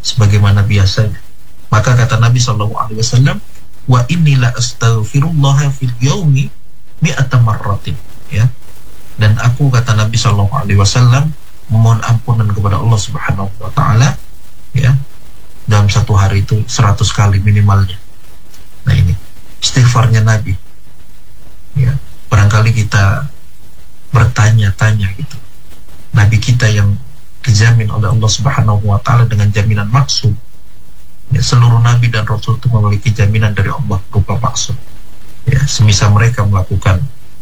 sebagaimana biasanya. Maka kata Nabi SAW, wa innila astaghfirullah fil yaumi mi'ata marratin, ya. Dan aku, kata Nabi SAW, memohon ampunan kepada Allah Subhanahu wa taala, ya, dalam satu hari itu 100 kali minimalnya. Nah, ini istighfarnya Nabi, ya. Barangkali kita bertanya-tanya gitu, Nabi kita yang dijamin oleh Allah Subhanahu wa taala dengan jaminan maksud, ya, seluruh Nabi dan Rasul itu memiliki jaminan dari Allah berupa maksud, ya. Semisal mereka melakukan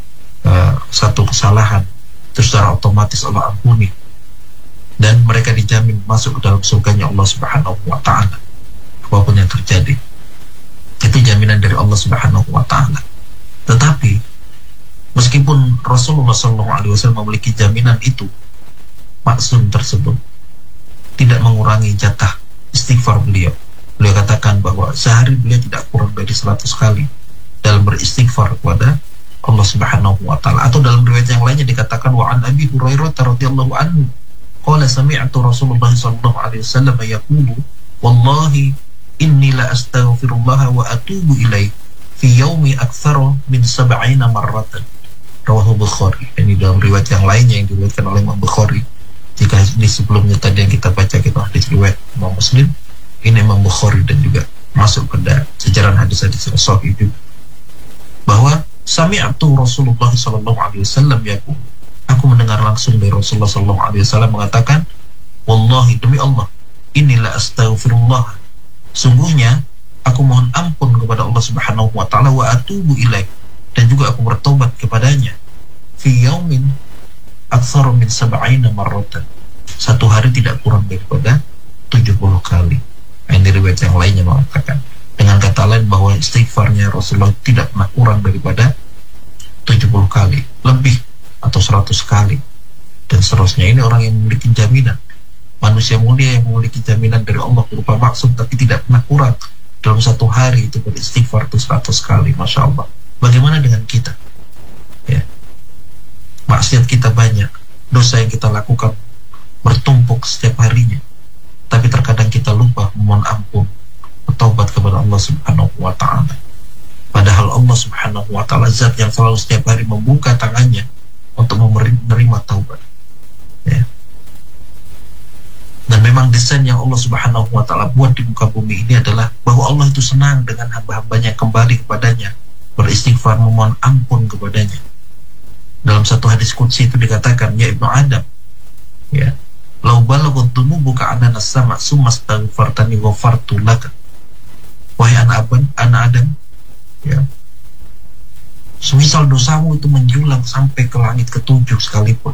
satu kesalahan, terus secara otomatis Allah ampuni, dan mereka dijamin masuk ke dalam surganya Allah Subhanahu wa taala apapun yang terjadi. Itu jaminan dari Allah Subhanahu wa taala. Tetapi meskipun Rasulullah SAW memiliki jaminan itu, maksum tersebut tidak mengurangi jatah istighfar beliau. Beliau katakan bahwa sehari beliau tidak kurang dari 100 kali dalam beristighfar kepada Allah Subhanahu wa taala. Atau dalam riwayat yang lainnya dikatakan, wa an Abi Hurairah radhiyallahu anhu qala sami'tu Rasulullah sallallahu alaihi wasallam yaqulu wallahi inni la astaghfirullah wa atubu ilaih fi yaumi aktsara min 70 marratan. Rawahu Bukhari. Ini dalam riwayat yang lainnya yang diriwayatkan oleh Imam Bukhari. Jika di sebelumnya tadi yang kita baca kita hadis riwayat Imam Muslim, ini Imam Bukhari dan juga masuk pada sejarah hadis-hadis yang sahih juga, bahwa sami'tu Rasulullah sallallahu alaihi wasallam yaqul, aku mendengar langsung dari Rasulullah sallallahu alaihi wasallam mengatakan, wallahi, demi Allah, inilah astaghfirullah, sungguhnya aku mohon ampun kepada Allah Subhanahu wa taala, wa atubu ilaih, dan juga aku bertobat kepadanya, fi yaumin aktsara min 70 marratan, satu hari tidak kurang daripada 70 kali. Ini riwayat yang lainnya mengatakan, dengan kata lain, bahwa istighfarnya Rasulullah tidak pernah kurang daripada 70 kali, lebih atau 100 kali, dan seterusnya. Ini orang yang memiliki jaminan, manusia mulia yang memiliki jaminan dari Allah berupa maksud, tapi tidak pernah kurang dalam satu hari itu beristighfar itu 100 kali. Masya Allah. Bagaimana dengan kita? Ya. Maksiat kita banyak, dosa yang kita lakukan bertumpuk setiap harinya, tapi terkadang kita lupa memohon ampun, bertobat kepada Allah Subhanahu wa taala. Padahal Allah Subhanahu wa taala zat yang selalu setiap hari membuka tangannya untuk menerima taubat, ya. Dan memang desain yang Allah Subhanahu wa taala buat di muka bumi ini adalah bahwa Allah itu senang dengan hamba-hambanya kembali kepadanya, beristighfar, memohon ampun kepadanya. Dalam satu hadis qudsi itu dikatakan, ya Ibnu Adam, ya, lau balagut dunubuka anana sama summa astaghfartani ghafartu laka. Wahai anak Adam, ya, semisal dosamu itu menjulang sampai ke langit ketujuh sekalipun,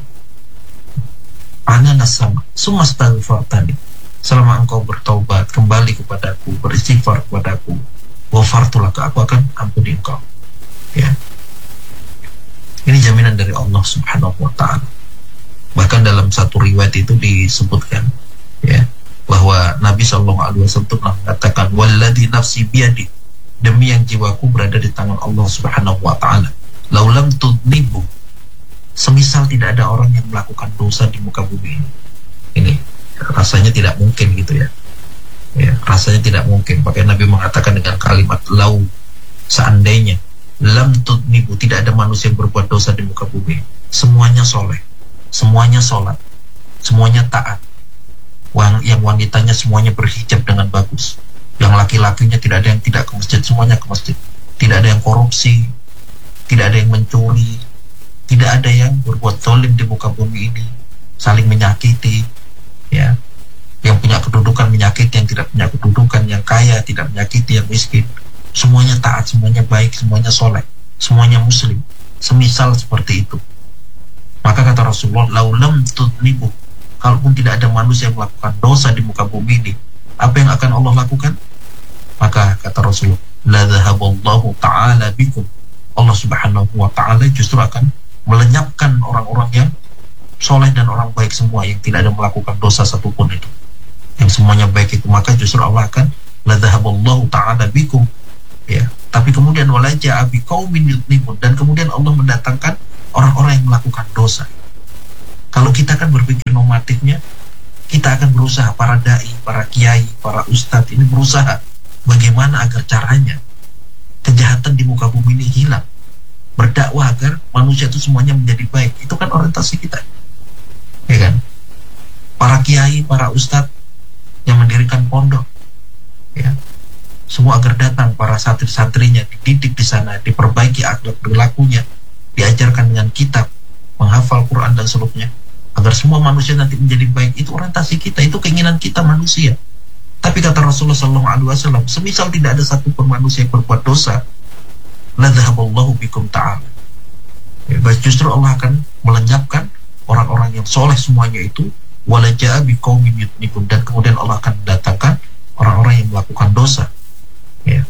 anana sama summa astaghfartani, selama engkau bertaubat kembali kepadaku, beristighfar kepadaku, ghafartu laka, aku akan ampuni engkau, ya. Ini jaminan dari Allah Subhanahu wa ta'ala. Bahkan dalam satu riwayat itu disebutkan, ya, bahwa Nabi SAW pernah mengatakan, walladhi nafsi biyadi, demi yang jiwaku berada di tangan Allah Subhanahu wa ta'ala, laulam tudnibu, semisal tidak ada orang yang melakukan dosa di muka bumi ini. Ini rasanya tidak mungkin gitu, ya. Ya, rasanya tidak mungkin. Makanya Nabi mengatakan dengan kalimat lau, seandainya, lam tudnibu, tidak ada manusia yang berbuat dosa di muka bumi, semuanya soleh, semuanya sholat, semuanya taat, yang wanitanya semuanya berhijab dengan bagus, yang laki-lakinya tidak ada yang tidak ke masjid, semuanya ke masjid, tidak ada yang korupsi, tidak ada yang mencuri, tidak ada yang berbuat zalim di muka bumi ini, saling menyakiti, ya, yang punya kedudukan menyakiti yang tidak punya kedudukan, yang kaya tidak menyakiti yang miskin, semuanya taat, semuanya baik, semuanya soleh, semuanya muslim, semisal seperti itu. Maka kata Rasulullah, laulam tudnibu, kalaupun tidak ada manusia yang melakukan dosa di muka bumi ini, apa yang akan Allah lakukan? Maka kata Rasulullah, la dhahaballahu ta'ala bikum, Allah Subhanahu wa ta'ala justru akan melenyapkan orang-orang yang soleh dan orang baik semua, yang tidak ada melakukan dosa satupun itu, yang semuanya baik itu. Maka justru Allah akan la dhahaballahu ta'ala bikum, ya. Tapi kemudian walaja abi qaumin yudnimun, dan kemudian Allah mendatangkan orang-orang yang melakukan dosa. Kalau kita kan berpikir normatifnya, kita akan berusaha, para dai, para kiai, para ustadz ini berusaha bagaimana agar caranya kejahatan di muka bumi ini hilang, berdakwah agar manusia itu semuanya menjadi baik. Itu kan orientasi kita, ya kan? Para kiai, para ustadz yang mendirikan pondok, ya, semua agar datang para santri-santrinya dididik di sana, diperbaiki akhlak perilakunya, diajarkan dengan kitab, menghafal Quran dan seluruhnya, agar semua manusia nanti menjadi baik. Itu orientasi kita, itu keinginan kita manusia. Tapi kata Rasulullah SAW, semisal tidak ada satupun manusia yang berbuat dosa, la dhahaballahu bikum ta'ala. Ya, justru Allah akan melenyapkan orang-orang yang soleh semuanya itu, wala ja'a biqaumin yudnikun, dan kemudian Allah akan mendatangkan orang-orang yang melakukan dosa. Ya.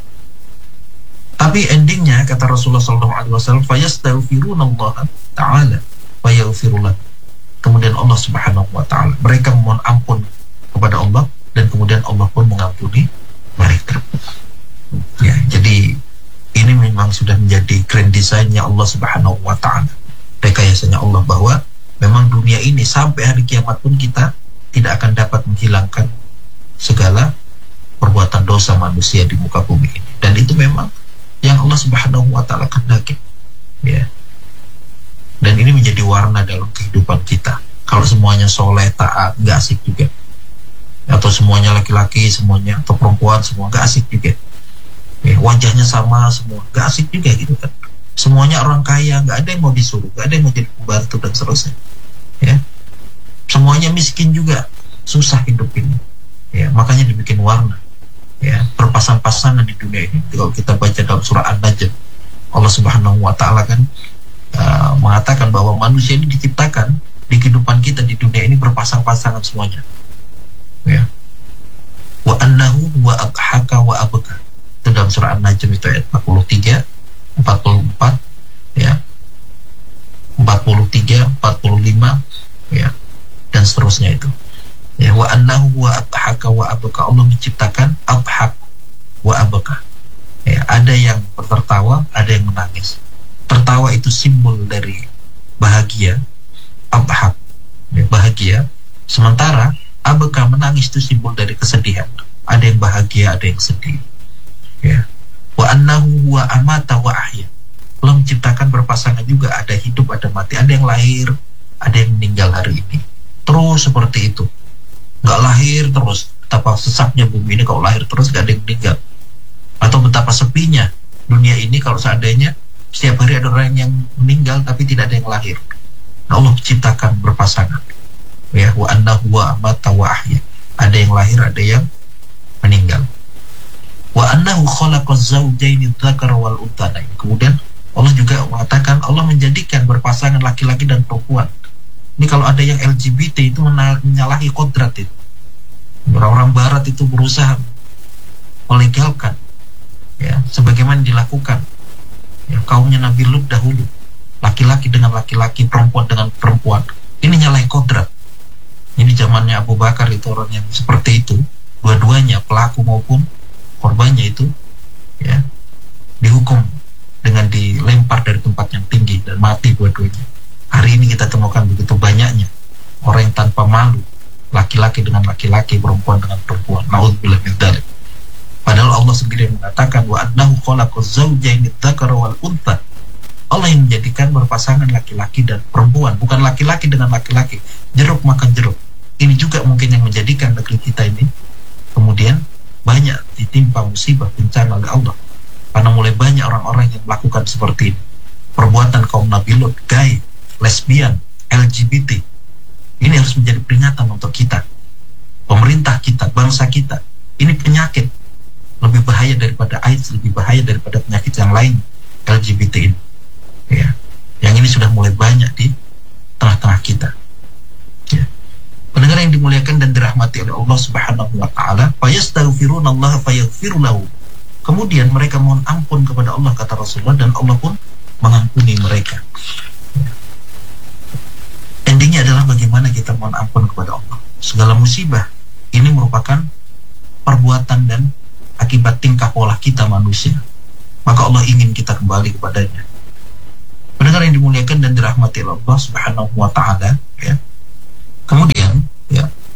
Tapi endingnya kata Rasulullah SAW, fayastaghfirunallaha ta'ala fayaghfirullah. Kemudian Allah Subhanahu wa taala, mereka memohon ampun kepada Allah dan kemudian Allah pun mengampuni mereka. Ya, jadi ini memang sudah menjadi grand design-nya Allah Subhanahu wa taala. Rekayasanya Allah bahwa memang dunia ini sampai hari kiamat pun kita tidak akan dapat menghilangkan segala perbuatan dosa manusia di muka bumi ini. Dan itu memang yang Allah Subhanahu wa taala kehendaki. Ya. Dan ini menjadi warna dalam kehidupan kita. Kalau semuanya soleh, taat, gak asik juga. Atau semuanya laki-laki, semuanya, atau perempuan, semua gak asik juga. Ya, wajahnya sama semua, gak asik juga gitu kan. Semuanya orang kaya, gak ada yang mau disuruh, gak ada yang mau jadi pembantu dan seterusnya. Ya. Semuanya miskin juga, susah hidup ini. Ya, makanya dibikin warna. Ya, berpasang-pasangan di dunia ini. Kalau kita baca dalam surah An-Najm, Allah Subhanahu wa taala kan mengatakan bahwa manusia ini diciptakan di kehidupan kita di dunia ini berpasang-pasangan semuanya. Ya. Wa annahu wa adhaka wa abka. Itu dalam surah An-Najm itu ayat 43, 44, ya. 43, 45, ya. Dan seterusnya itu. Ya, wa annahu wa adhaka wa abka. Allah menciptakan adhak wa abka. Ya, ada yang tertawa, ada yang menangis. Tertawa itu simbol dari bahagia, adhak, ya, bahagia. Sementara abka, menangis, itu simbol dari kesedihan. Ada yang bahagia, ada yang sedih. Ya. Wa annahu wa amata wa ahya. Allah menciptakan berpasangan juga, ada hidup, ada mati, ada yang lahir, ada yang meninggal hari ini. Terus seperti itu. Nggak lahir terus, betapa sesaknya bumi ini kalau lahir terus gak ada yang meninggal. Atau betapa sepinya dunia ini kalau seandainya setiap hari ada orang yang meninggal tapi tidak ada yang lahir. Nah, Allah menciptakan berpasangan. Ya, wa annahu wa amata wa ahya. Ada yang lahir, ada yang meninggal. Wa annahu khalaqaz zawjaini dzakara wal untha. Kemudian Allah juga mengatakan Allah menjadikan berpasangan laki-laki dan perempuan. Ini kalau ada yang LGBT itu menyalahi kodrat itu. Orang-orang barat itu berusaha melegalkan, ya, sebagaimana dilakukan, ya, kaumnya Nabi Lut dahulu, laki-laki dengan laki-laki, perempuan dengan perempuan. Ini nyalahi kodrat. Ini zamannya Abu Bakar itu orang yang seperti itu. Dua-duanya, pelaku maupun korbannya itu, ya, dihukum dengan dilempar dari tempat yang tinggi dan mati dua-duanya. Hari ini kita temukan begitu banyaknya orang yang tanpa malu, laki-laki dengan laki-laki, perempuan dengan perempuan. Na'udzubillah min dzalik. Padahal Allah sendiri yang mengatakan wa annahu khalaqaz zawjaini dzakara wal untha. Allah yang menjadikan berpasangan laki-laki dan perempuan, bukan laki-laki dengan laki-laki. Jeruk makan jeruk. Ini juga mungkin yang menjadikan negeri kita ini kemudian banyak ditimpa musibah, bencana oleh Allah. Karena mulai banyak orang-orang yang melakukan seperti ini. Perbuatan kaum Nabi Lut, gay, lesbian, LGBT. Ini harus menjadi peringatan untuk kita, pemerintah kita, bangsa kita. Ini penyakit lebih bahaya daripada AIDS, lebih bahaya daripada penyakit yang lain, LGBT ini. Ya. Yang ini sudah mulai banyak di tengah-tengah kita. Ya. Pendengar yang dimuliakan dan dirahmati oleh Allah Subhanahu wa taala, fayastaghfirunallaha fayaghfiru lahu. Kemudian mereka mohon ampun kepada Allah, kata Rasulullah, dan Allah pun mengampuni mereka. Ya. Endingnya adalah bagaimana kita mohon ampun kepada Allah. Segala musibah ini merupakan perbuatan dan akibat tingkah pola kita manusia. Maka Allah ingin kita kembali kepadanya. Pendengar yang dimuliakan dan dirahmati Allah Subhanahu wa taala, ya. Kemudian, ya,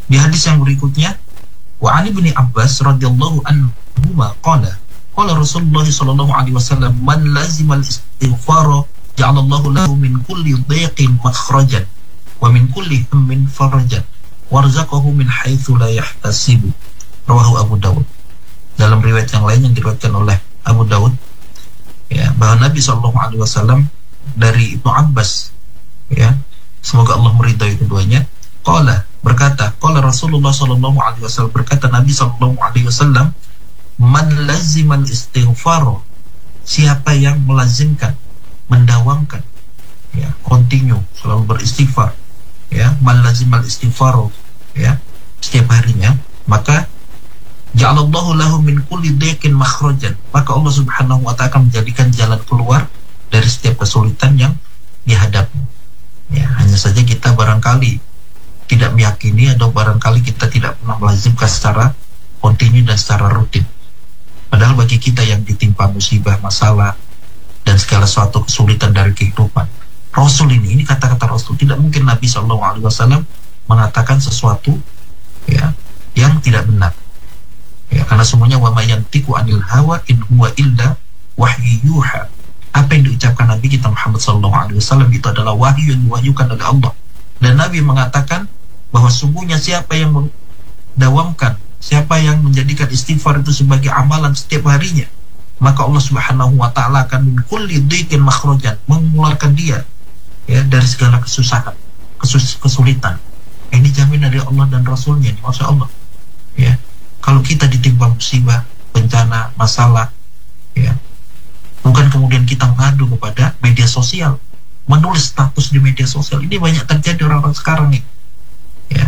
Di hadis yang berikutnya, wa Ali bin Abbas radhiyallahu anhu qala qala Rasulullah sallallahu alaihi wasallam man lazima al-istighfara ja'alallahu lahu min kulli dhiqin makhrajan wa min kulli hammin farajan warzaqahu min haitsu la yahtasibu. Rawahu Abu Dawud. Dalam riwayat yang lain yang diriwayatkan oleh Abu Dawud, ya, bahwa Nabi sallallahu alaihi wasallam dari Ibnu Abbas, ya, semoga Allah meridai keduanya, berkata, qala Rasulullah sallallahu alaihi wasallam, berkata Nabi sallallahu alaihi wasallam, man lazimal istighfar, siapa yang melazimkan, mendawamkan, ya, continue, selalu beristighfar, ya, man lazimal istighfar, ya, setiap harinya, maka ja'alallahu lahu min kulli dhiqin makhrajan, maka Allah Subhanahu wa ta'ala akan menjadikan jalan keluar dari setiap kesulitan yang dihadapi. Ya, hanya saja kita barangkali tidak meyakini atau barangkali kita tidak pernah melazimkan secara kontinu dan secara rutin. Padahal bagi kita yang ditimpa musibah, masalah, dan segala suatu kesulitan dari kehidupan, Rasul ini kata-kata Rasul, tidak mungkin Nabi SAW mengatakan sesuatu, ya, yang tidak benar. Ya, karena semuanya wa ma yantiqu anil hawa in huwa illa wahyu yuha. Apa yang diucapkan Nabi kita Muhammad SAW itu adalah wahyu yang diwahyukan oleh Allah. Dan Nabi mengatakan bahwa sungguhnya siapa yang mendawamkan, siapa yang menjadikan istighfar itu sebagai amalan setiap harinya, maka Allah Subhanahu wa ta'ala akan min kulli dhiqin makhrajan, mengeluarkan dia, ya, dari segala kesusahan, kesulitan. Ini jaminan dari Allah dan Rasulnya, Masya Allah, ya. Kalau kita ditimpa musibah, bencana, masalah, ya, bukan kemudian kita mengadu kepada media sosial, menulis status di media sosial. Ini banyak terjadi orang-orang sekarang nih, ya.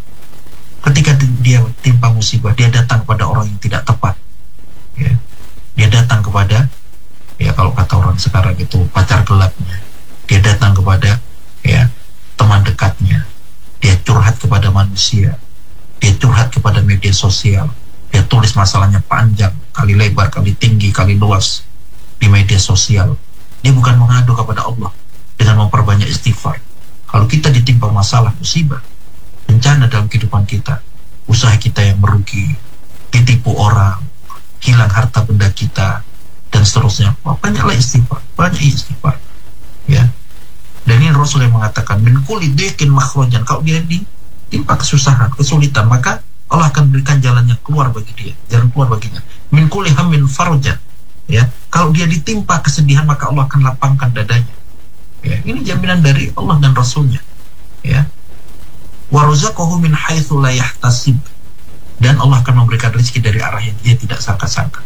Ketika dia timpa musibah, dia datang kepada orang yang tidak tepat, ya. Dia datang kepada, ya, kalau kata orang sekarang itu pacar gelapnya. Dia datang kepada, ya, teman dekatnya. Dia curhat kepada manusia. Dia curhat kepada media sosial. Dia tulis masalahnya panjang, kali lebar, kali tinggi, kali luas di media sosial. Dia bukan mengadu kepada Allah dengan memperbanyak istighfar. Kalau kita ditimpa masalah, musibah, bencana dalam kehidupan kita, usaha kita yang merugi, ditipu orang, hilang harta benda kita, dan seterusnya, banyaklah istighfar, banyak istighfar, ya. Dan ini Rasul yang mengatakan min kulli dhiqin makhrajan, kalau dia ditimpa kesusahan, kesulitan, maka Allah akan berikan jalan yang keluar bagi dia, jalan keluar baginya. Min kulli hammin farajan, ya. Kalau dia ditimpa kesedihan, maka Allah akan lapangkan dadanya. Ya, ini jaminan dari Allah dan Rasulnya, ya. Warzaqahu min haitsu la yahtasib, dan Allah akan memberikan rezeki dari arah yang dia tidak sangka-sangka.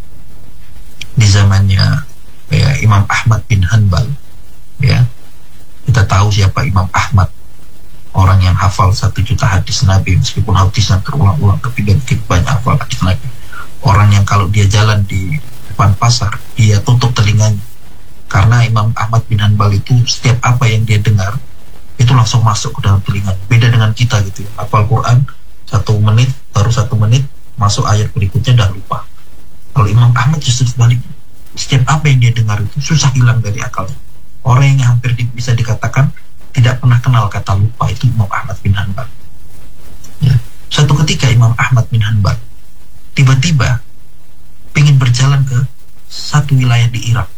Di zamannya, ya, Imam Ahmad bin Hanbal, ya, kita tahu siapa Imam Ahmad, orang yang hafal 1 juta hadis Nabi, meskipun hadisnya terulang-ulang, tapi dia banyak hafal hadis Nabi. Orang yang kalau dia jalan di depan pasar, dia tutup telinganya, karena Imam Ahmad bin Hanbal itu setiap apa yang dia dengar itu langsung masuk ke dalam telinganya. Beda dengan kita gitu ya, hafal Quran 1 menit, baru 1 menit masuk ayat berikutnya dah lupa. Kalau Imam Ahmad justru sebaliknya, setiap apa yang dia dengar itu susah hilang dari akalnya. Orang yang hampir bisa dikatakan tidak pernah kenal kata lupa itu Imam Ahmad bin Hanbal, ya. Suatu ketika Imam Ahmad bin Hanbal tiba-tiba ingin berjalan ke satu wilayah di Irak,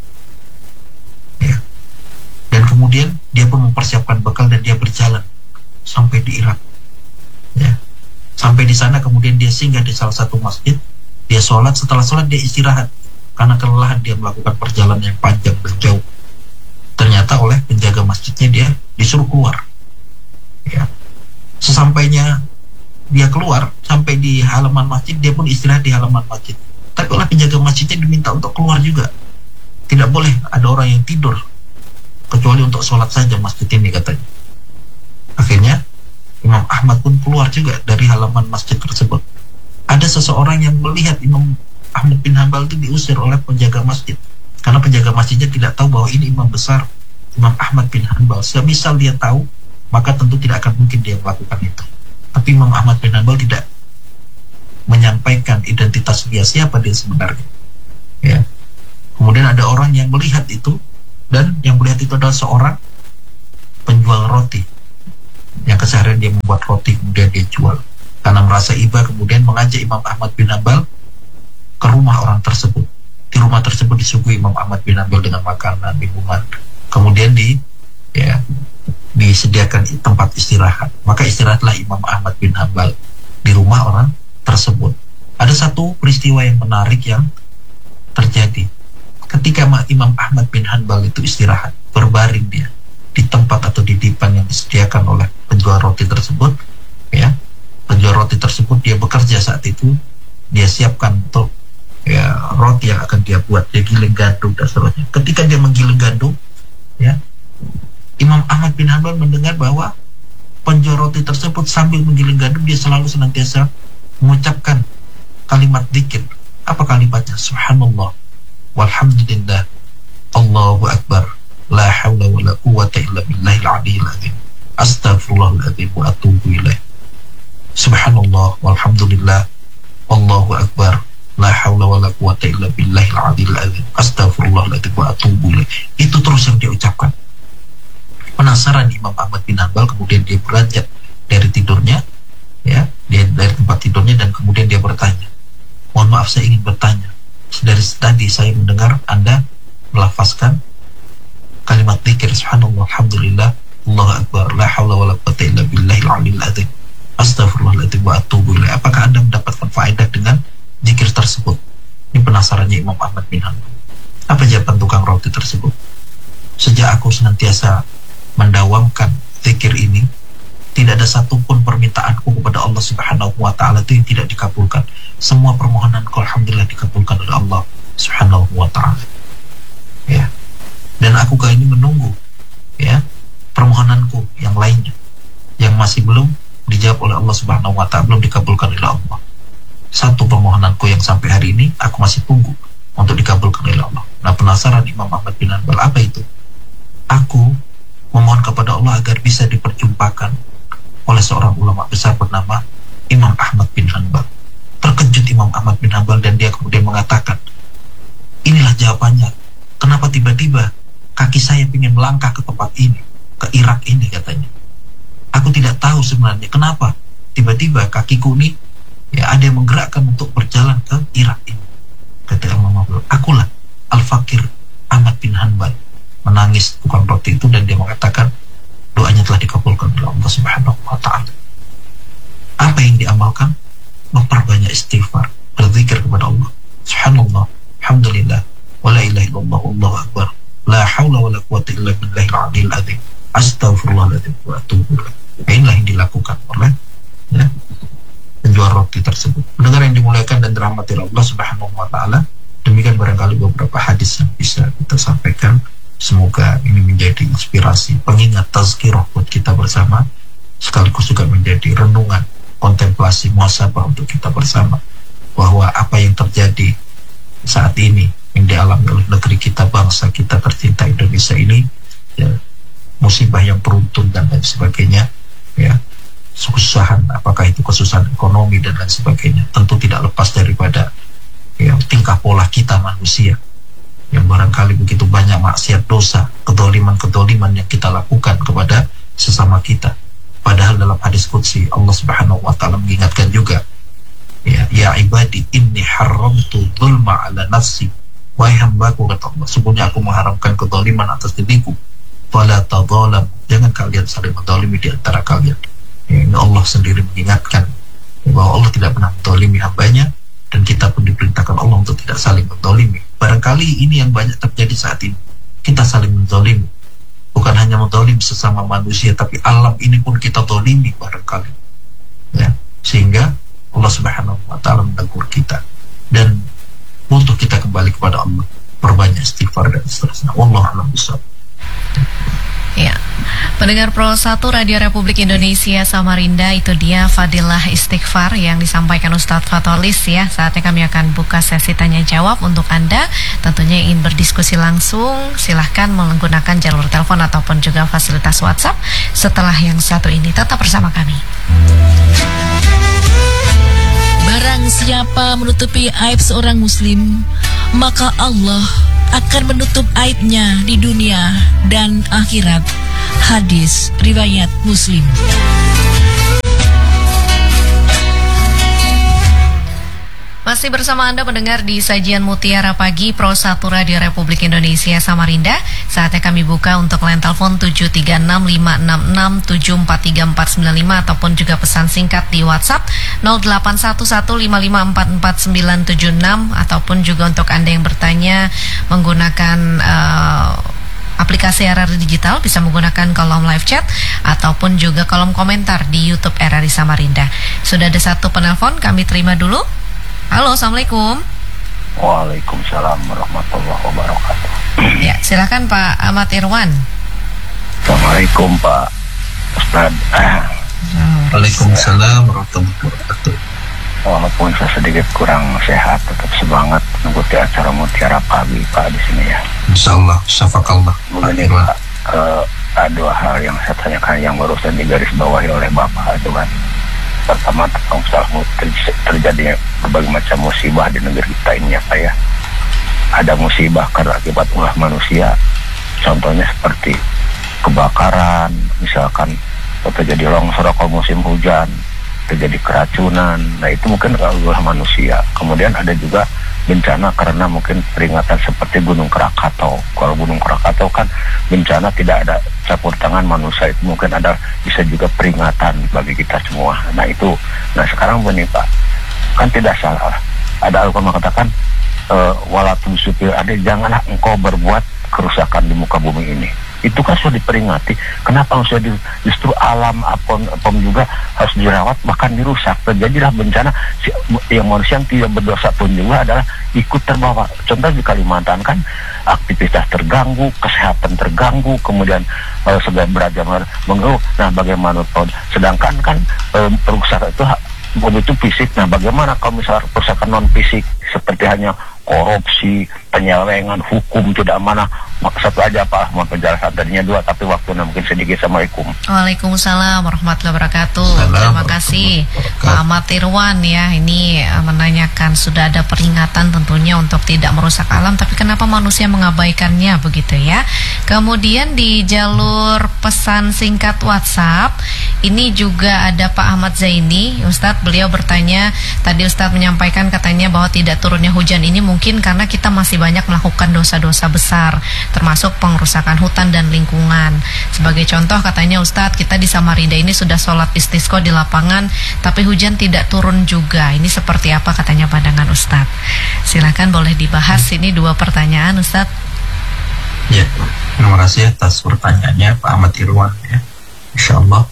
ya. Dan kemudian dia pun mempersiapkan bekal dan dia berjalan sampai di Irak, ya. Sampai di sana kemudian dia singgah di salah satu masjid, dia sholat, setelah sholat dia istirahat karena kelelahan dia melakukan perjalanan yang panjang dan jauh. Ternyata oleh penjaga masjidnya dia disuruh keluar, ya. Sesampainya dia keluar sampai di halaman masjid, dia pun istirahat di halaman masjid. Tapi oleh penjaga masjidnya diminta untuk keluar juga. Tidak boleh ada orang yang tidur kecuali untuk sholat saja masjid ini, katanya. Akhirnya Imam Ahmad pun keluar juga dari halaman masjid tersebut. Ada seseorang yang melihat Imam Ahmad bin Hanbal itu diusir oleh penjaga masjid, karena penjaga masjidnya tidak tahu bahwa ini imam besar, Imam Ahmad bin Hanbal. Semisal dia tahu, maka tentu tidak akan mungkin dia melakukan itu. Tapi Imam Ahmad bin Hanbal tidak menyampaikan identitas dia, siapa dia sebenarnya, ya. Kemudian ada orang yang melihat itu, dan yang melihat itu adalah seorang penjual roti yang keseharian dia membuat roti kemudian dia jual. Karena merasa iba kemudian mengajak Imam Ahmad bin Hanbal ke rumah orang tersebut. Di rumah tersebut disuguhi Imam Ahmad bin Hanbal dengan makanan, minuman. Kemudian disediakan tempat istirahat. Maka istirahatlah Imam Ahmad bin Hanbal di rumah orang tersebut. Ada satu peristiwa yang menarik yang terjadi. Ketika Imam Ahmad bin Hanbal itu istirahat, berbaring dia di tempat atau di dipan yang disediakan oleh penjual roti tersebut, ya. Penjual roti tersebut dia bekerja saat itu, dia siapkan untuk roti yang akan dia buat, dia giling gandum dan seterusnya. Ketika dia menggiling gandum, ya, Imam Ahmad bin Hanbal mendengar bahwa penjual roti tersebut sambil menggiling gandum dia selalu senantiasa mengucapkan kalimat dzikir. Apa kalimatnya? Subhanallah, walhamdulillah, Allahu akbar, la haula wala quwwata illa billahil aliyyil azim, astaghfirullahaladzim wa atubu ilaih. Subhanallah, walhamdulillah, Allahu akbar, la haula wala quwwata illa billahil aliyyil azim, astaghfirullahaladzim wa atubu ilaih. Itu terus yang dia ucapkan. Penasaran Imam Ahmad bin Hanbal, kemudian dia beranjak dari tidurnya, ya, dia dari tempat tidurnya, dan kemudian dia bertanya, mohon maaf, saya ingin bertanya, dari tadi saya mendengar Anda melafazkan kalimat dzikir subhanallah, alhamdulillah, Allahu akbar, la haula wala quwwata illa billahil aliyyil azim, astaghfirullahaladzim wa atubu ilaih. Apakah Anda mendapatkan faedah dengan zikir tersebut? Ini penasarannya Imam Ahmad bin Hanbal. Apa jawaban tukang roti tersebut? Sejak aku senantiasa mendawamkan zikir ini, tidak ada satupun permintaanku kepada Allah Subhanahu wa ta'ala itu yang tidak dikabulkan. Semua permohonanku alhamdulillah dikabulkan oleh Allah Subhanahu wa ta'ala, ya. Dan aku kali ini menunggu, ya, permohonanku yang lainnya yang masih belum dijawab oleh Allah Subhanahu wa ta'ala, belum dikabulkan oleh Allah. Satu permohonanku yang sampai hari ini aku masih tunggu untuk dikabulkan oleh Allah. Nah, penasaran Imam Ahmad bin Hanbal, apa itu? Aku memohon kepada Allah agar bisa diperjumpakan oleh seorang ulama besar bernama Imam Ahmad bin Hanbal. Terkejut Imam Ahmad bin Hanbal dan dia kemudian mengatakan, inilah jawabannya. Kenapa tiba-tiba kaki saya ingin melangkah ke tempat ini, ke Irak ini, katanya. Aku tidak tahu sebenarnya kenapa tiba-tiba kakiku ini, ya, ada yang menggerakkan untuk berjalan ke Irak ini. Kata Imam Ahmad, akulah Al-Fakir Ahmad bin Hanbal. Menangis tukang roti itu dan dia mengatakan doanya telah dikabulkan oleh Allah Subhanahu wa ta'ala. Apa yang diamalkan? Memperbanyak istighfar, berzikir kepada Allah. Subhanallah, alhamdulillah, wa la ilaha illallah, Allahu akbar, la haula wa la quwwata illa billahil aliyyil azim, astaghfirullahaladzim wa atubu ilaih. Inilah yang dilakukan oleh, ya, penjual roti tersebut. Pendengar yang dimuliakan dan dirahmati Allah Subhanahu wa ta'ala, demikian barangkali beberapa hadis yang bisa kita sampaikan. Semoga ini menjadi inspirasi, pengingat, tazkirah buat kita bersama, sekaligus juga menjadi renungan, kontemplasi, muhasabah untuk kita bersama, bahwa apa yang terjadi saat ini yang dialami oleh negeri kita, bangsa kita tercinta Indonesia ini, ya, musibah yang beruntun dan lain sebagainya, ya, kesusahan, apakah itu kesusahan ekonomi dan lain sebagainya, tentu tidak lepas daripada, ya, tingkah pola kita manusia yang barangkali begitu banyak maksiat, dosa, kedoliman yang kita lakukan kepada sesama kita. Padahal dalam hadis qudsi Allah Subhanahu wa ta'ala mengingatkan juga, ya ibadi inni haramtu dzulma ala nafsi, wahai hambaku, kata Allah, sungguhnya aku mengharamkan kedoliman atas diriku, fala tadzalam, jangan kalian saling mendolimi di antara kalian. Ini Allah sendiri mengingatkan bahwa Allah tidak pernah mendolimi hambanya, dan kita pun diperintahkan Allah untuk tidak saling mendolimi. Barangkali ini yang banyak terjadi saat ini, kita saling mendolimi. Bukan hanya mendolimi sesama manusia, tapi alam ini pun kita dolimi barangkali, ya. Sehingga Allah Subhanahu wa ta'ala menegur kita, dan untuk kita kembali kepada Allah, perbanyak istighfar dan seterusnya. Wallahu a'lam bishawab. Ya, pendengar Pro 1 Radio Republik Indonesia Samarinda, itu dia Fadilah Istighfar yang disampaikan Ustadz Fatolis, ya. Saatnya kami akan buka sesi tanya jawab untuk Anda. Tentunya ingin berdiskusi langsung, silahkan menggunakan jalur telepon ataupun juga fasilitas WhatsApp. Setelah yang satu ini, tetap bersama kami. Barang siapa menutupi aib seorang muslim, maka Allah akan menutup aibnya di dunia dan akhirat. Hadis riwayat Muslim. Masih bersama Anda mendengar di Sajian Mutiara Pagi Pro 1 Radio Republik Indonesia Samarinda. Saatnya kami buka untuk line telepon 73656674345 ataupun juga pesan singkat di WhatsApp 081155449976 ataupun juga untuk Anda yang bertanya menggunakan aplikasi RRI Digital bisa menggunakan kolom live chat ataupun juga kolom komentar di YouTube RRI Samarinda. Sudah ada satu penelpon, kami terima dulu. Halo, Assalamualaikum. Waalaikumsalam warahmatullahi wabarakatuh. Ya, silakan Pak Ahmad Irwan. Assalamualaikum Pak Ustaz. Waalaikumsalam warahmatullahi wabarakatuh. Walaupun saya sedikit kurang sehat, tetap semangat mengikuti acara Mutiara Pagi Pak di sini ya. Insyaallah, syafakallah. Begini Pak, ada dua hal yang saya tanyakan yang barusan digarisbawahi oleh Bapak itu kan. Pertama tentang terjadinya berbagai macam musibah di negeri kita ini ya Pak ya. Ada musibah karena akibat ulah manusia, contohnya seperti kebakaran, misalkan terjadi longsor kalau musim hujan, terjadi keracunan. Nah itu mungkin ulah manusia. Kemudian ada juga bencana karena mungkin peringatan seperti Gunung Krakatau. Kalau Gunung Krakatau kan bencana tidak ada campur tangan manusia, itu mungkin ada bisa juga peringatan bagi kita semua. Nah itu, nah sekarang begini Pak, kan tidak salah. Ada Al-Quran mengatakan walatum supil ada, janganlah engkau berbuat kerusakan di muka bumi ini. Itu kan sudah diperingati. Kenapa manusia justru alam apapun juga harus dirawat bahkan dirusak? Terjadilah bencana yang manusia yang tidak berdosa pun juga adalah ikut terbawa. Contoh di Kalimantan kan aktivitas terganggu, kesehatan terganggu, kemudian segala beragam mengeluh. Nah bagaimana sedangkan kan perusahaan itu begitu fisik. Nah bagaimana kalau misalnya perusahaan non fisik seperti hanya korupsi, penyelewengan, hukum tidak amanah. Satu aja Pak, mau penjelasan tadinya dua tapi waktunya mungkin sedikit. Assalamualaikum. Waalaikumsalam warahmatullahi wabarakatuh. Terima kasih Pak Ahmad Irwan ya. Ini menanyakan sudah ada peringatan tentunya untuk tidak merusak alam, tapi kenapa manusia mengabaikannya begitu ya. Kemudian di jalur pesan singkat WhatsApp ini juga ada Pak Ahmad Zaini. Ustadz, beliau bertanya, tadi Ustadz menyampaikan katanya bahwa tidak turunnya hujan ini mungkin karena kita masih banyak melakukan dosa-dosa besar, termasuk pengrusakan hutan dan lingkungan. Sebagai contoh katanya Ustadz, kita di Samarinda ini sudah sholat istisqa di lapangan, tapi hujan tidak turun juga. Ini seperti apa katanya pandangan Ustadz? Silakan boleh dibahas ini dua pertanyaan Ustadz. Ya, terima kasih atas pertanyaannya Pak Ahmad Irwan ya. Insyaallah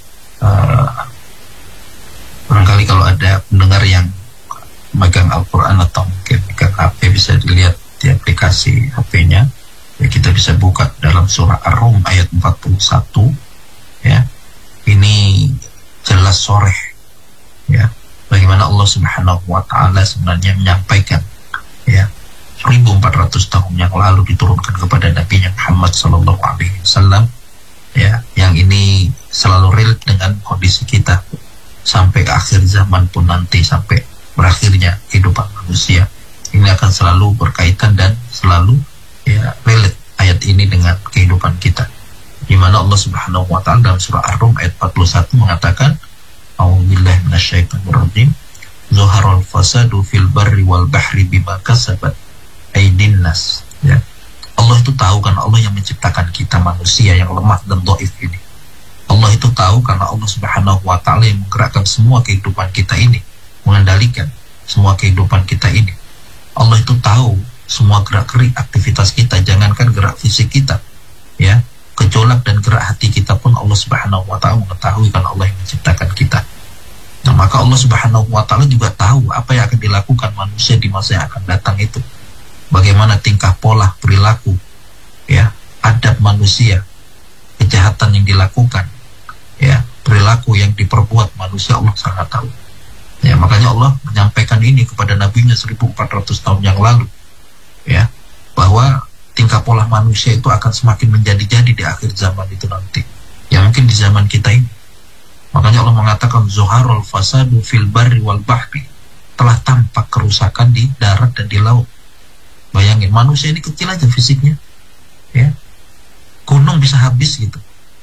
barangkali kalau ada pendengar yang megang Al-Quran atau mungkin megang HP bisa dilihat di aplikasi HP-nya ya, kita bisa buka dalam surah Ar-Rum ayat 41 ya. Ini jelas soreh ya bagaimana Allah Subhanahu wa taala sebenarnya menyampaikan ya 1400 tahun yang lalu diturunkan kepada Nabi Muhammad sallallahu alaihi wasallam ya, yang ini selalu relate dengan kondisi kita sampai ke akhir zaman pun nanti, sampai berakhirnya kehidupan manusia. Ini akan selalu berkaitan dan selalu ya relate ayat ini dengan kehidupan kita. Di mana Allah Subhanahu wa taala dalam surah Ar-Rum ayat 41 mengatakan, A'udzubillahi minasyaitonir rajim. Zuharal fasadu fil barri wal bahri bima kasabat aydin nas. Ya. Allah itu tahu karena Allah yang menciptakan kita manusia yang lemah dan dhaif ini. Allah itu tahu karena Allah Subhanahu wa taala yang menggerakkan semua kehidupan kita ini, mengendalikan semua kehidupan kita ini. Allah itu tahu semua gerak-gerik aktivitas kita, jangankan gerak fisik kita ya, gejolak dan gerak hati kita pun Allah Subhanahu wa taala mengetahui karena Allah yang menciptakan kita. Nah, maka Allah Subhanahu wa taala juga tahu apa yang akan dilakukan manusia di masa yang akan datang itu. Bagaimana tingkah pola, perilaku ya, adab manusia, kejahatan yang dilakukan ya, perilaku yang diperbuat manusia, Allah sangat tahu. Ya, makanya Allah menyampaikan ini kepada Nabi-Nya 1400 tahun yang lalu ya, bahwa tingkah pola manusia itu akan semakin menjadi-jadi di akhir zaman itu nanti. Ya mungkin di zaman kita ini. Makanya Allah mengatakan zuharul fasadu fil barri wal bahri, telah tampak kerusakan di darat dan di laut. Bayangin, manusia ini kecil aja fisiknya ya, gunung bisa habis gitu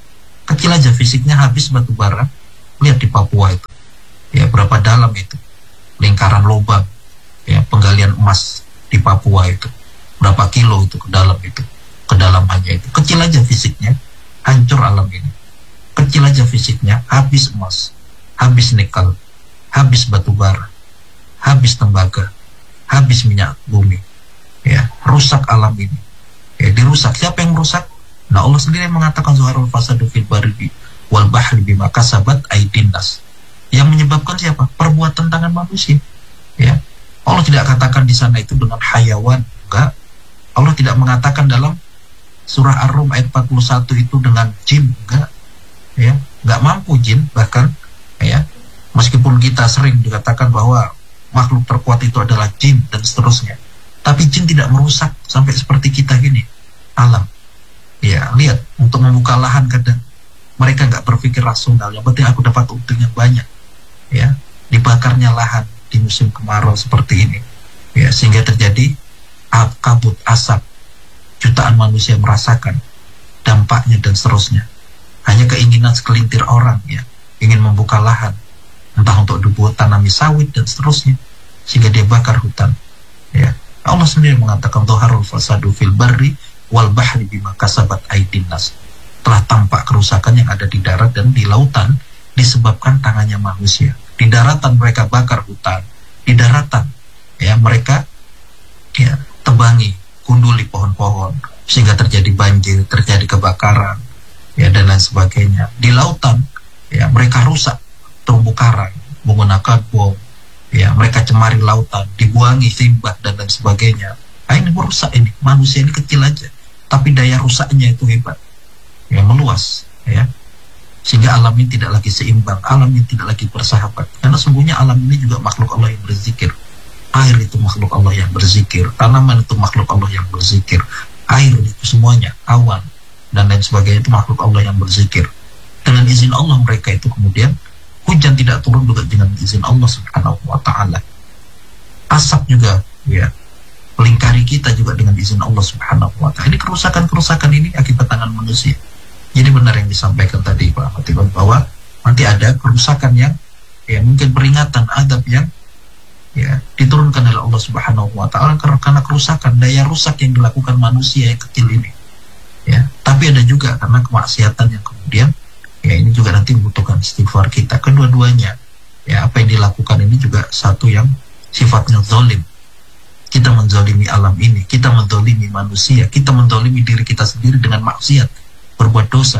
Kecil aja fisiknya, habis batu bara. Lihat di Papua itu, ya berapa dalam itu lingkaran lubang, ya penggalian emas di Papua itu, berapa kilo itu ke dalam itu, kedalamannya itu. Kecil aja fisiknya, hancur alam ini. Kecil aja fisiknya, habis emas, habis nikel, habis batu bara, habis tembaga, habis minyak bumi, ya rusak alam ini, ya dirusak. Siapa yang merusak? Nah, Allah sendiri mengatakan zuharul fasadu fil barri wal bahri bima kasabat aydin nas. Yang menyebabkan siapa? Perbuatan tangan manusia, ya. Allah tidak katakan di sana itu dengan hayawan, enggak. Allah tidak mengatakan dalam surah Ar-Rum ayat 41 itu dengan jin, enggak. Ya, enggak mampu jin bahkan, ya. Meskipun kita sering dikatakan bahwa makhluk terkuat itu adalah jin dan seterusnya, tapi jin tidak merusak sampai seperti kita gini alam. Ya, lihat, untuk membuka lahan kadang mereka nggak berpikir rasional, yang penting aku dapat untung yang banyak, ya. Dibakarnya lahan di musim kemarau seperti ini, ya, sehingga terjadi kabut asap, jutaan manusia merasakan dampaknya dan seterusnya. Hanya keinginan segelintir orang, ya, ingin membuka lahan, entah untuk dibuat tanami sawit dan seterusnya, sehingga dia bakar hutan, ya. Allah sendiri mengatakan dhaharul fasadu fil barri wal bahri bima kasabat aydin nas. Telah tampak kerusakan yang ada di darat dan di lautan disebabkan tangannya manusia. Di daratan mereka bakar hutan, di daratan, ya, mereka, ya, tebangi, gunduli pohon-pohon sehingga terjadi banjir, terjadi kebakaran, ya, dan lain sebagainya. Di lautan, ya, mereka rusak terumbu karang menggunakan bom, ya, mereka cemari lautan, dibuangi limbah dan lain sebagainya. Nah, ini merusak ini. Manusia ini kecil aja, tapi daya rusaknya itu hebat, ya, meluas, ya, sehingga alam ini tidak lagi seimbang, alam ini tidak lagi bersahabat. Karena sungguhnya alam ini juga makhluk Allah yang berzikir. Air itu makhluk Allah yang berzikir, tanaman itu makhluk Allah yang berzikir, air itu semuanya, awan dan lain sebagainya itu makhluk Allah yang berzikir. Dengan izin Allah mereka itu kemudian hujan tidak turun juga dengan izin Allah Subhanahu wa ta'ala. Asap juga, ya, melingkari kita juga dengan izin Allah Subhanahu wa ta'ala. Ini kerusakan-kerusakan ini akibat tangan manusia. Jadi benar yang disampaikan tadi Pak Ahmad Iwan, bahwa nanti ada kerusakan yang, ya, mungkin peringatan adab yang, ya, diturunkan oleh Allah Subhanahu wa ta'ala karena kerusakan, daya rusak yang dilakukan manusia yang kecil ini, ya. Tapi ada juga karena kemaksiatan yang kemudian, ya, ini juga nanti membutuhkan istighfar kita. Kedua-duanya, ya, apa yang dilakukan ini juga satu yang sifatnya zalim. Kita menzalimi alam ini, kita menzalimi manusia, kita menzalimi diri kita sendiri dengan maksiat, berbuat dosa,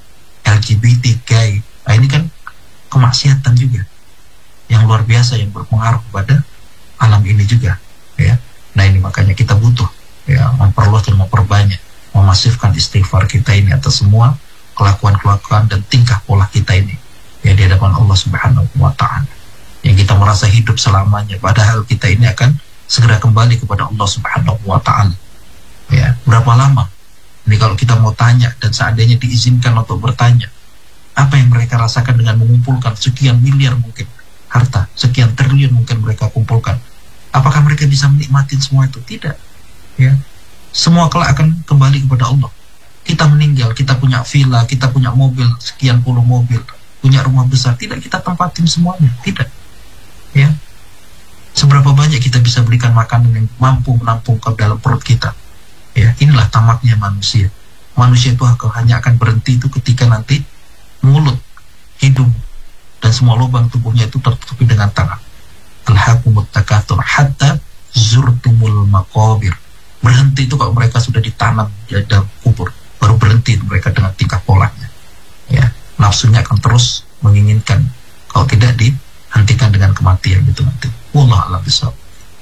LGBT, gay. Nah, ini kan kemaksiatan juga yang luar biasa yang berpengaruh pada alam ini juga, ya. Nah, ini makanya kita butuh, ya, memperluas dan memperbanyak, memasifkan istighfar kita ini atas semua kelakuan-kelakuan dan tingkah pola kita ini, ya, di hadapan Allah Subhanahu wa ta'ala. Yang kita merasa hidup selamanya, padahal kita ini akan segera kembali kepada Allah Subhanahu wa ta'ala. Ya, berapa lama? Ini kalau kita mau tanya dan seandainya diizinkan untuk bertanya, apa yang mereka rasakan dengan mengumpulkan sekian miliar mungkin harta, sekian triliun mungkin mereka kumpulkan. Apakah mereka bisa menikmati semua itu? Tidak. Ya. Semua kelak akan kembali kepada Allah. Kita meninggal, kita punya villa, kita punya mobil, sekian puluh mobil, punya rumah besar, tidak kita tempatin semuanya, tidak. Ya. Seberapa banyak kita bisa belikan makanan yang mampu menampung ke dalam perut kita? Ya, inilah tamaknya manusia. Manusia itu hanya akan berhenti itu ketika nanti mulut, hidung, dan semua lubang tubuhnya itu tertutupi dengan tangan. Alhaakumut takatsur hatta zurtumul maqabir. Berhenti itu kalau mereka sudah ditanam di dalam kubur, baru berhenti mereka dengan tingkah polanya. Ya, nafsunya akan terus menginginkan, kalau tidak dihentikan dengan kematian itu nanti. Wallahu a'lam bishawab.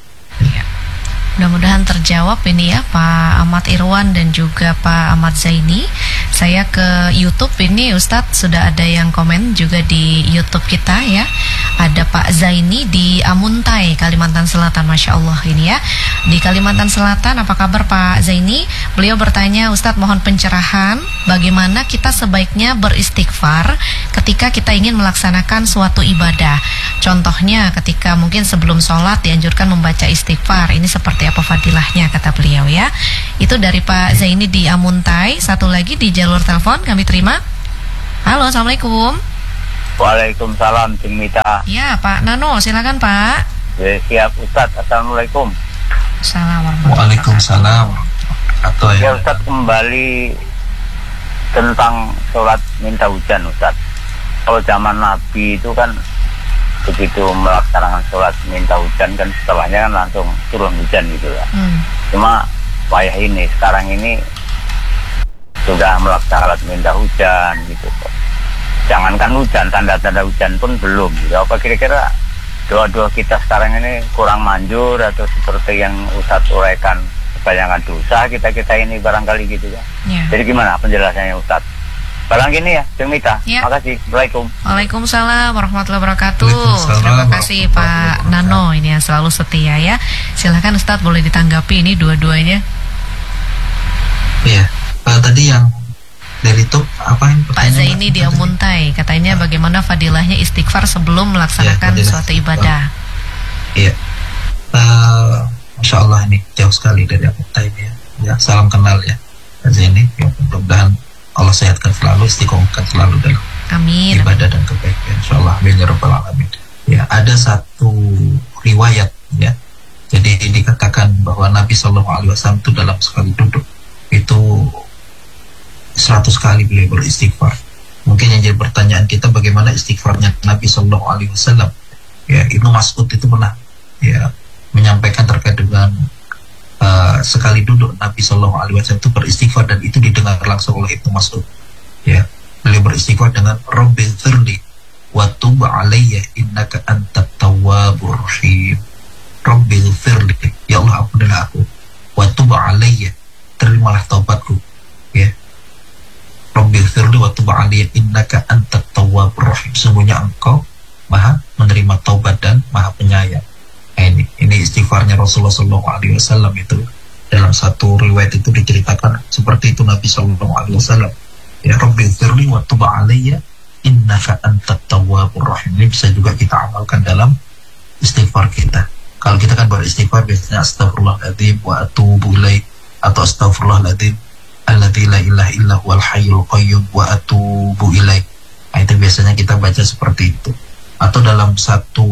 Ya. Mudah-mudahan terjawab ini ya Pak Ahmad Irwan dan juga Pak Ahmad Zaini. Saya ke YouTube ini Ustadz sudah ada yang komen juga di YouTube kita ya. Ada Pak Zaini di Amuntai, Kalimantan Selatan, Masya Allah ini ya. Di Kalimantan Selatan, apa kabar Pak Zaini? Beliau bertanya, Ustadz mohon pencerahan bagaimana kita sebaiknya beristighfar ketika kita ingin melaksanakan suatu ibadah. Contohnya ketika mungkin sebelum sholat dianjurkan membaca istighfar. Ini seperti apa fadilahnya kata beliau ya. Itu dari Pak Zaini di Amuntai. Satu lagi di jalur telepon kami terima. Halo, Assalamualaikum. Waalaikumsalam, Cing Mita. Ya, Pak Nano, silakan Pak. Siap Ustadz, Assalamualaikum. Assalamualaikum. Waalaikumsalam. Atau Ya Ustadz, kembali tentang sholat minta hujan Ustadz. Kalau zaman Nabi itu kan begitu melaksanakan sholat minta hujan kan setelahnya kan langsung turun hujan gitu ya. Cuma wayah ini sekarang ini sudah melaksanakan minta hujan gitu. Jangankan hujan, tanda-tanda hujan pun belum gitu. Apa kira-kira doa-doa kita sekarang ini kurang manjur atau seperti yang Ustadz uraikan kebanyakan dosa kita ini barangkali gitu ya. Jadi gimana penjelasannya Ustadz? Barang gini ya, Cing Mita. Makasih. Assalamualaikum. Waalaikumsalam warahmatullahi wabarakatuh. Waalaikumsalam. Terima kasih Pak Nano, ini yang selalu setia ya. Silakan Ustadz, boleh ditanggapi ini dua-duanya. Iya. Tadi yang dari itu apa yang Pak Zaini dia Muntai katanya bagaimana fadilahnya istighfar sebelum melaksanakan suatu ibadah. Iya. Masya Allah, ini jauh sekali dari Muntai ya. Ya, salam kenal ya Pak Zaini. Ya, mudah-mudahan Allah sehatkan selalu, istiqomahkan selalu dalam Amin. ibadah dan kebaikan. Insyaallah, amin ya rabbal alamin. Ya, ada satu riwayat ya. Jadi dikatakan bahwa Nabi SAW itu dalam sekali duduk itu 100 kali beliau beristighfar. Mungkin yang jadi pertanyaan kita, bagaimana istighfarnya Nabi SAW? Ya, Ibnu Mas'ud itu pernah ya menyampaikan terkait dengan sekali duduk Nabi SAW itu beristighfar, dan itu didengar langsung oleh Ibnu Mas'ud. Ya, beliau beristighfar dengan Rabbil firli wa tub alayya innaka antat tawwabur rahim. Rabbil firli, ya Allah ampunilah aku, wa tub alayya, terimalah taubatku. Ya, Rabbil firli wa tub alayya innaka antat tawwabur rahim, sesungguhnya engkau maha menerima taubat dan maha penyayang. Ini istighfarnya Rasulullah SAW itu. Dalam satu riwayat itu diceritakan seperti itu Nabi SAW. Ya, Rabbil firli wa tub alayya innaka antat tawwabur rahim. Ini bisa juga kita amalkan dalam istighfar kita. Kalau kita kan beristighfar biasanya astaghfirullahaladzim wa atubu ilaih, atau astaghfirullahaladzim alladzi la ilaha illa huwal hayyul qayyum wa atubu ilaih. Nah, itu biasanya kita baca seperti itu. Atau dalam satu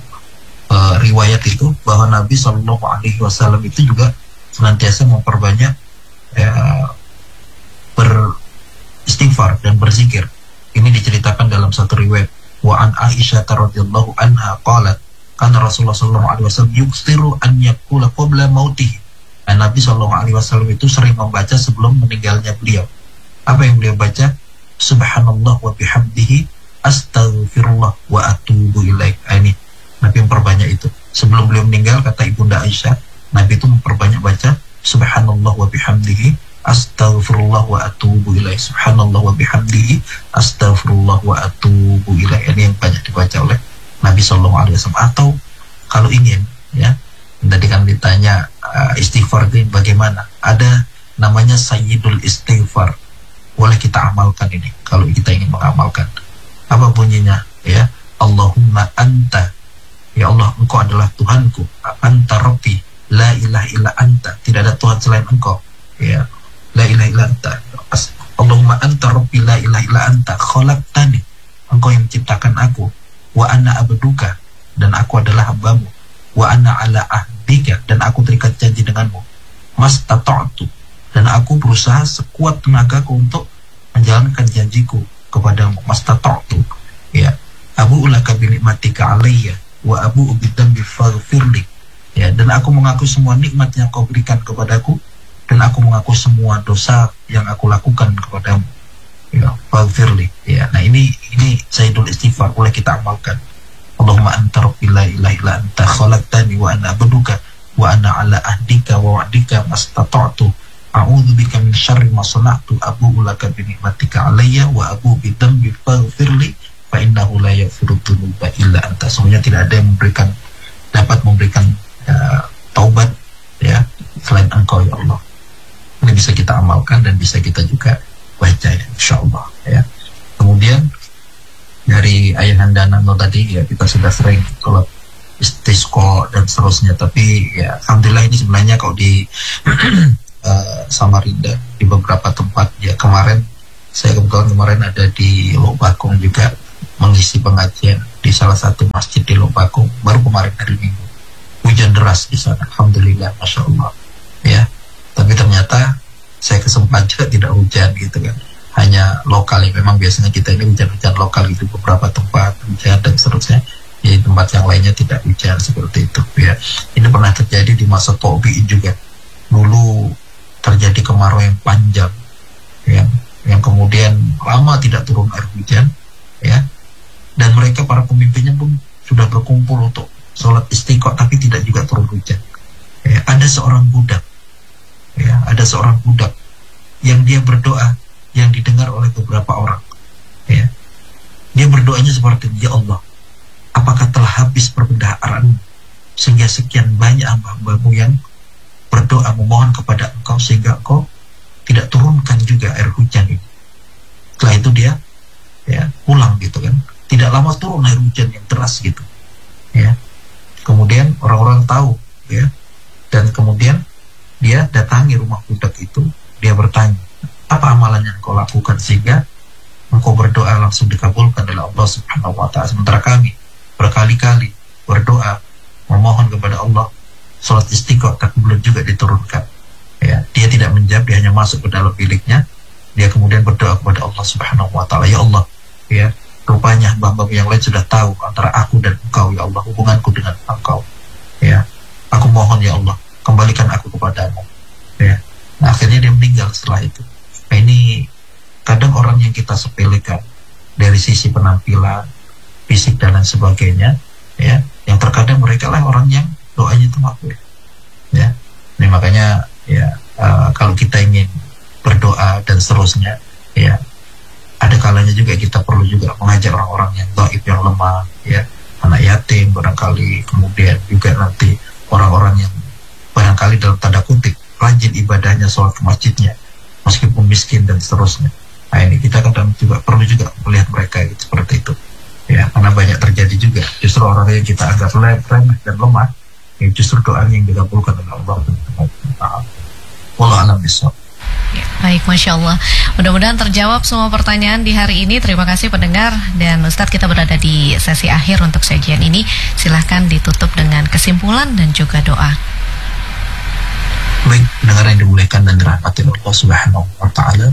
riwayat itu bahwa Nabi SAW itu juga senantiasa memperbanyak beristighfar dan berzikir. Ini diceritakan dalam satu riwayat, wa an Aisyah radhiyallahu anha qalat kana Rasulullah SAW yuksiru an yaqula qabla mautih. Nah, Nabi SAW itu sering membaca sebelum meninggalnya beliau. Apa yang beliau baca? Subhanallah wa bihamdihi astaghfirullah wa atubu ilaih. Ini Nabi memperbanyak itu. Sebelum beliau meninggal, kata Ibunda Aisyah, Nabi itu memperbanyak baca Subhanallah wa bihamdihi astaghfirullah wa atubu ilaih. Subhanallah wa bihamdihi astaghfirullah wa atubu ilaih. Ini yang banyak dibaca oleh Nabi SAW. Atau kalau ingin ya, tadi kan ditanya istighfar itu bagaimana, ada namanya Sayyidul Istighfar. Boleh kita amalkan ini kalau kita ingin mengamalkan. Apa bunyinya? Ya, Allahumma anta, ya Allah, engkau adalah Tuhanku, anta rabbi, la ilaha illa anta, tidak ada Tuhan selain engkau. Ya, la ilaha illa anta. Allahumma anta rabbi, la ilaha illa anta, khalaqtani, engkau yang menciptakan aku, wa ana abduka, dan aku adalah hambamu, wa ana ala ahdika, dan aku terikat janji denganmu, mastata'tu, dan aku berusaha sekuat tenagaku untuk menjalankan janjiku kepadamu, mastata'tu. Ya, abu ulaka bi nikmatika alayya wa abu bidambi faghfirli. Ya, dan aku mengaku semua nikmat yang kau berikan kepadaku, dan aku mengaku semua dosa yang aku lakukan kepadamu. Ya, faghfirli. Ya, nah ini Sayyidul Istighfar, boleh kita amalkan. Allahumma anta rabbi la ilaha illa anta khalaqtani wa ana abduka wa ana ala ahdika wa wa'dika mastata'tu a'udzu bika min syarri ma sana'tu abu'u laka bi nikmatika alayya wa abu bi dhanbi faghfirli fa innahu la yaghfiru dzunuba illa anta. Semuanya tidak ada yang dapat memberikan taubat ya selain engkau ya Allah. Ini bisa kita amalkan dan bisa kita juga baca ya, insyaallah ya. Kemudian dari Ayahanda Nano tadi ya, kita sudah sering sholat istisqa dan seterusnya, tapi ya alhamdulillah ini sebenarnya kalau di Samarinda di beberapa tempat ya, kemarin Saya kebetulan kemarin ada di Lok Bakung juga mengisi pengajian di salah satu masjid di Lok Bakung baru kemarin hari Minggu. Hujan deras di sana, alhamdulillah, masya Allah. Ya, tapi ternyata saya kesempat juga tidak hujan gitu kan. Hanya lokal, ya memang biasanya kita ini hujan-hujan lokal itu beberapa tempat hujan dan seterusnya. Di tempat yang lainnya tidak hujan seperti itu ya. Ini pernah terjadi di masa Tabi'in juga. Dulu terjadi kemarau yang panjang ya, yang kemudian lama tidak turun air hujan ya. Dan mereka para pemimpinnya pun sudah berkumpul untuk sholat istiqo tapi tidak juga turun hujan. Ya, ada seorang budak yang dia berdoa yang didengar oleh beberapa orang ya. Dia berdoanya seperti ini, ya Allah, apakah telah habis perbendaharaan sehingga sekian banyak hamba-hambamu yang berdoa memohon kepada engkau sehingga engkau tidak turunkan juga air hujan ini. Setelah itu dia ya pulang gitu kan, tidak lama turun air hujan yang deras gitu ya. Kemudian orang-orang tahu ya, dan kemudian dia datangi rumah budak itu, dia bertanya, apa amalan yang kau lakukan sehingga engkau berdoa langsung dikabulkan oleh Allah Subhanahu wa ta'ala, sementara kami berkali-kali berdoa memohon kepada Allah salat istiqo tapi belum juga diturunkan ya. Dia tidak menjawab, dia hanya masuk ke dalam biliknya, dia kemudian berdoa kepada Allah Subhanahu wa ta'ala, ya Allah ya, rupanya hamba-hamba yang lain sudah tahu antara aku dan engkau ya Allah, hubunganku dengan engkau ya, aku mohon ya Allah kembalikan aku kepadamu ya. Nah, akhirnya dia meninggal setelah itu. Nah, ini kadang orang yang kita sepelekan dari sisi penampilan fisik dan lain sebagainya ya, yang terkadang mereka lah orang yang doanya itu makbul ya. Ini makanya ya kalau kita ingin berdoa dan seterusnya ya, ada kalanya juga kita perlu juga mengajar orang-orang yang dhaif, yang lemah ya, anak yatim barangkali, kemudian juga nanti orang-orang yang barangkali dalam tanda kutip rajin ibadahnya, sholat ke masjidnya meskipun miskin dan seterusnya. Nah, ini kita kadang juga perlu juga melihat mereka gitu, seperti itu ya, karena banyak terjadi juga justru orang yang kita anggap remeh dan lemah ya, justru doanya yang dikabulkan oleh Allah. Wallahu a'lam bishawab. Ya, baik, Masya Allah. Mudah-mudahan terjawab semua pertanyaan di hari ini. Terima kasih pendengar. Dan Ustadz, kita berada di sesi akhir untuk sajian ini. Silahkan ditutup dengan kesimpulan dan juga doa. Baik, pendengar yang dimuliakan dan dirahmati Allah Subhanahu wa ta'ala.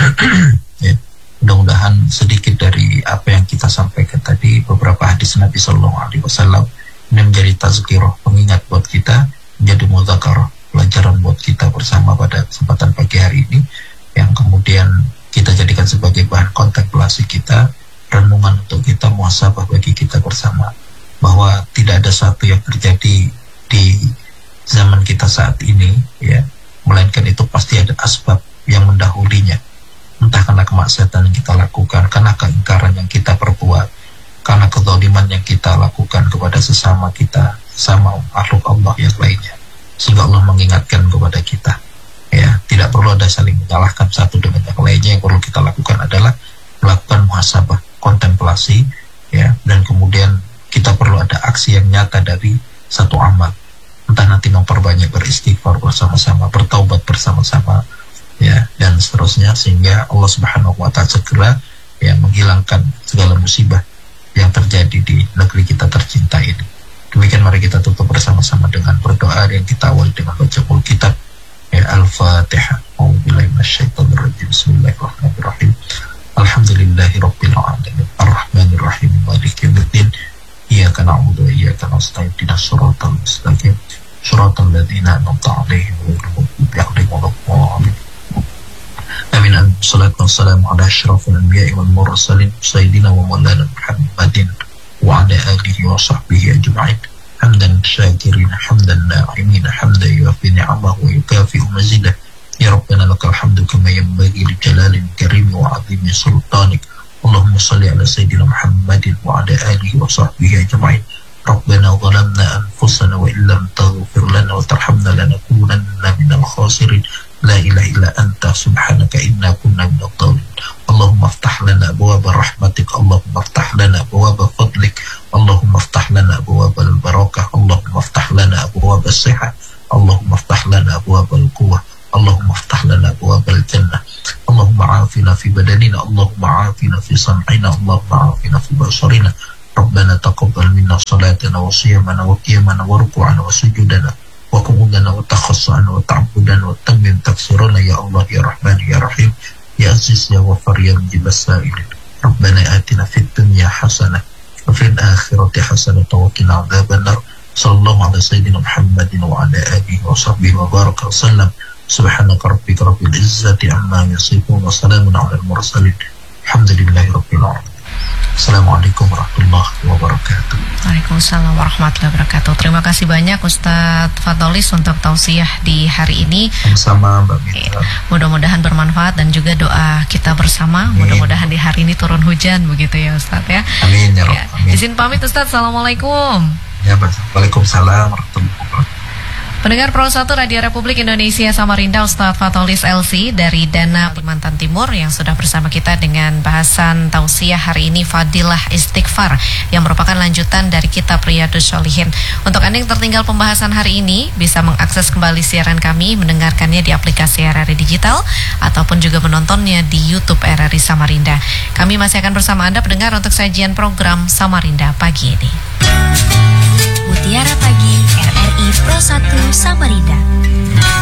Ya, mudah-mudahan sedikit dari apa yang kita sampaikan tadi, beberapa hadis Nabi SAW ini menjadi tazkirah, pengingat buat kita, menjadi mudzakarah, pelajaran buat kita bersama pada kesempatan pagi hari ini, yang kemudian kita jadikan sebagai bahan kontemplasi kita, renungan untuk kita, muhasabah bagi kita bersama, bahwa tidak ada satu yang terjadi di zaman kita saat ini ya, melainkan itu pasti ada asbab yang mendahulinya, entah karena kemaksiatan yang kita lakukan, karena keingkaran yang kita perbuat, karena kezaliman yang kita lakukan kepada sesama kita, sama makhluk Allah yang lainnya, sehingga Allah mengingatkan kepada kita ya, tidak perlu ada saling menyalahkan satu dengan yang lainnya. Yang perlu kita lakukan adalah melakukan muhasabah, kontemplasi ya, dan kemudian kita perlu ada aksi yang nyata dari satu amal, entah nanti memperbanyak beristighfar bersama-sama, bertaubat bersama-sama ya, dan seterusnya, sehingga Allah Subhanahu wa ta'ala segera ya menghilangkan segala musibah yang terjadi di negeri kita tercinta ini. Demikian, mari kita tutup bersama-sama dengan berdoa yang kita awali dengan baca kitab ya, Al-Fatihah. A'udzubillahi minasyaitonir rajim. Bismillahirrahmanirrahim. Alhamdulillahirabbil alamin. Arrahmanirrahim. Maliki yaumiddin. Iyyaka na'budu wa iyyaka nasta'in. Ihdinas siratal mustaqim. Siratal ladzina an'amta 'alaihim ghairil maghdubi 'alaihim waladdallin. Amin. Wassalatu wassalamu ala asyrafil anbiya'i wal mursalin sayyidina wa maulana Muhammadin wa ala alihi wa sahbihi ajma'in. Hamdan syakirin, hamdan na'imin, hamdan yuafi ni'amahu wa yukafi'u mazidah. Ya Rabbana lakal hamdu kama yanbaghi li jalalil karim wa 'azimi sultanik. Allahumma salli ala sayyidina Muhammadin wa ala alihi wa sahbihi ajma'in. Rabbana zalamna anfusana wa illam taghfir lana wa tarhamna lanakunanna minal khasirin. La ilaha illa anta subhanaka inna kunna minadh dhalimin. Allahumma aftah lana abwaaba rahmatik, Allahumma aftah lana abwaaba fadlik, Allahumma aftah lana abwaaba al-barakah, Allahumma aftah lana abwaaba as-sihah, Allahumma aftah lana abwaaba al-quwwah, Allahumma aftah lana abwaaba al-jannah, Allahumma afina fi badanina, في سمعنا اللهم عافنا في بصرنا ربنا تقبل منا صلاتنا وصيامنا وقيامنا وركوعنا وسجودنا وقعودنا وتخصعنا وتعبدنا وتمم تكسيرنا يا الله يا رحمن يا رحيم يا عزيز يا غفار يا مجيب السائلين ربنا آتنا في الدنيا حسنة وفي الآخرة حسنة وقنا عذاب النار صلى الله على سيدنا محمد وعلى آله وصحبه وبارك وسلم سبحانك ربك رب العزة عما يصفون وسلام على المرسلين الحمد لله رب العالمين. Assalamualaikum warahmatullahi wabarakatuh. Waalaikumsalam warahmatullahi wabarakatuh. Terima kasih banyak Ustadz Fatolis untuk tausiah di hari ini. Sama Mbak Mita. Mudah-mudahan bermanfaat dan juga doa kita bersama. Mudah-mudahan di hari ini turun hujan begitu ya Ustadz ya. Amin ya Rabb. Amin. Izin pamit Ustadz. Assalamualaikum. Ya, Waalaikumsalam warahmatullahi wabarakatuh. Pendengar Pro 1 Radio Republik Indonesia Samarinda, Ustadz Fatolis LC dari Dana Kalimantan Timur yang sudah bersama kita dengan bahasan tausiah hari ini Fadilah Istighfar yang merupakan lanjutan dari kitab Riyadhus Shalihin. Untuk Anda yang tertinggal pembahasan hari ini bisa mengakses kembali siaran kami, mendengarkannya di aplikasi RRI Digital ataupun juga menontonnya di YouTube RRI Samarinda. Kami masih akan bersama Anda pendengar untuk sajian program Samarinda pagi ini. Mutiara Pagi RRI Pro 1 Samarinda.